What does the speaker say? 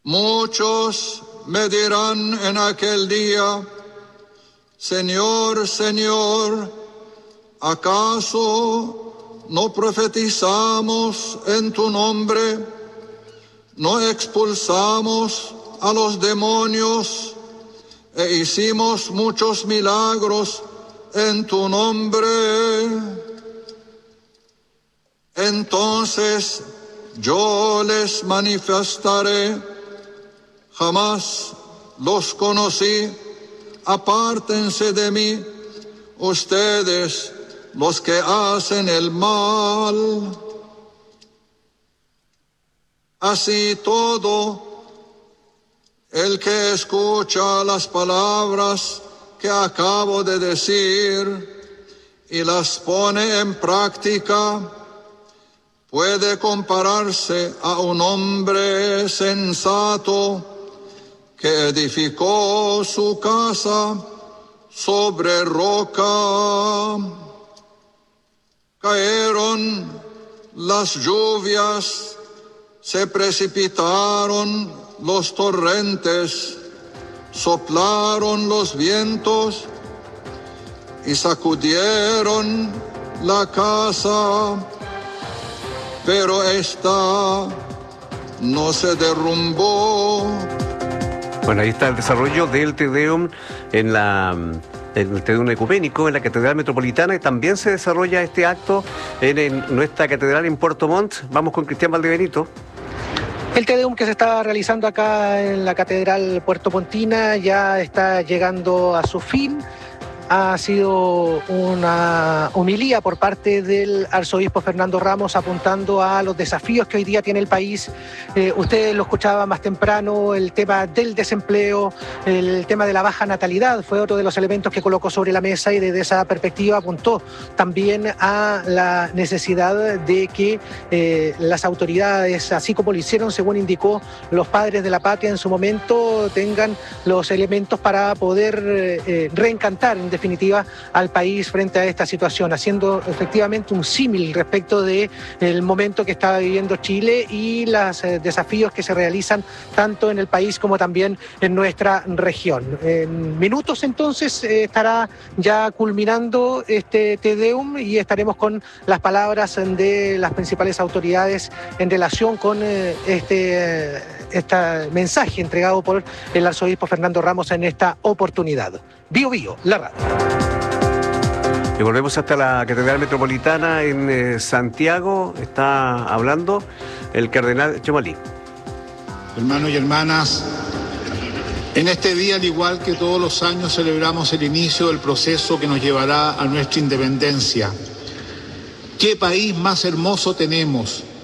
Muchos me dirán en aquel día: Señor, Señor, ¿acaso no profetizamos en tu nombre? ¿No expulsamos a los demonios e hicimos muchos milagros en tu nombre? Entonces yo les manifestaré: jamás los conocí, apártense de mí, ustedes los que hacen el mal. Así todo el que escucha las palabras que acabo de decir y las pone en práctica puede compararse a un hombre sensato que edificó su casa sobre roca. Cayeron las lluvias, se precipitaron los torrentes, soplaron los vientos y sacudieron la casa, pero esta no se derrumbó. Bueno, ahí está el desarrollo del Te Deum en el Te Deum ecuménico en la Catedral Metropolitana, y también se desarrolla este acto en nuestra catedral en Puerto Montt. Vamos con Cristian Valdebenito. El Te Deum que se está realizando acá en la Catedral puertomontina ya está llegando a su fin. Ha sido una homilía por parte del arzobispo Fernando Ramos apuntando a los desafíos que hoy día tiene el país. Ustedes lo escuchaban más temprano, el tema del desempleo, el tema de la baja natalidad fue otro de los elementos que colocó sobre la mesa, y desde esa perspectiva apuntó también a la necesidad de que las autoridades, así como lo hicieron según indicó los padres de la patria en su momento, tengan los elementos para poder reencantar en definitiva al país frente a esta situación, haciendo efectivamente un símil respecto del momento que está viviendo Chile y los desafíos que se realizan tanto en el país como también en nuestra región. En minutos entonces estará ya culminando este Te Deum y estaremos con las palabras de las principales autoridades en relación con este mensaje entregado por el arzobispo Fernando Ramos en esta oportunidad. Bio Bio, la radio. Y volvemos hasta la Catedral Metropolitana en Santiago. Está hablando el cardenal Chomalí. Hermanos y hermanas, en este día, al igual que todos los años, celebramos el inicio del proceso que nos llevará a nuestra independencia. ¿Qué país más hermoso tenemos?